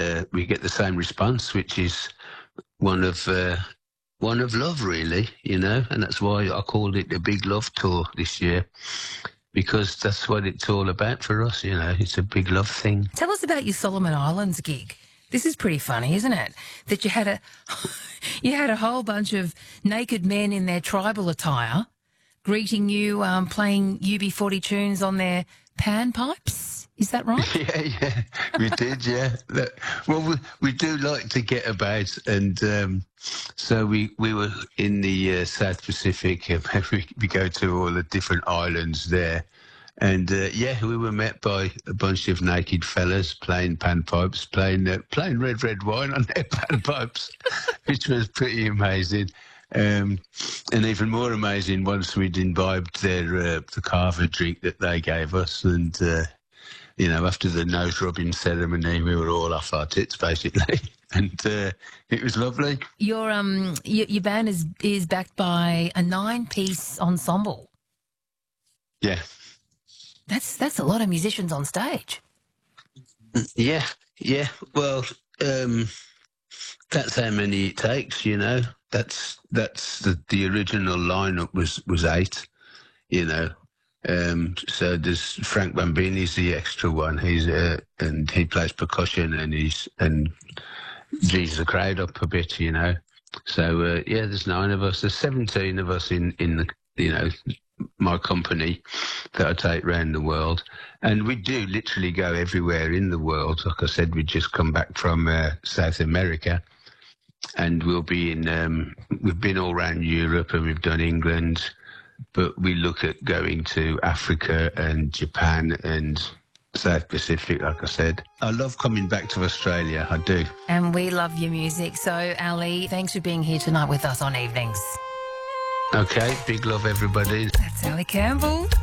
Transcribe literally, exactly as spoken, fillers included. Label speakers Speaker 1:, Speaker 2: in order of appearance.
Speaker 1: uh, we get the same response, which is one of uh, one of love, really, you know, and that's why I called it the Big Love Tour this year, because that's what it's all about for us, you know. It's a big love thing.
Speaker 2: Tell us about your Solomon Islands gig. This is pretty funny, isn't it? That you had a you had a whole bunch of naked men in their tribal attire greeting you, um, playing U B forty tunes on their panpipes. Is that right?
Speaker 1: Yeah, yeah, we did, yeah. That, well, we, we do like to get about, and um, so we, we were in the uh, South Pacific, and we, we go to all the different islands there, and uh, yeah, we were met by a bunch of naked fellas playing panpipes, playing uh, playing Red Red Wine on their panpipes, which was pretty amazing. Um, and even more amazing once we'd imbibed their uh, the carver drink that they gave us, and uh, you know, after the nose rubbing ceremony, we were all off our tits basically, and uh, it was lovely.
Speaker 2: Your um your, your band is is backed by a nine piece ensemble.
Speaker 1: Yeah,
Speaker 2: that's that's a lot of musicians on stage.
Speaker 1: Yeah, yeah. Well, um, that's how many it takes, you know. That's that's the, the original lineup was was eight, you know. Um, so there's Frank Bambini's the extra one. He's uh, and he plays percussion, and he's and G's the crowd up a bit, you know. So uh, yeah, there's nine of us. There's seventeen of us in in the you know my company that I take around the world, and we do literally go everywhere in the world. Like I said, we just come back from uh, South America. And we'll be in, um, we've been all around Europe, and we've done England, but we look at going to Africa and Japan and South Pacific, like I said. I love coming back to Australia, I do.
Speaker 2: And we love your music. So, Ali, thanks for being here tonight with us on Evenings.
Speaker 1: Okay, big love, everybody.
Speaker 2: That's Ali Campbell.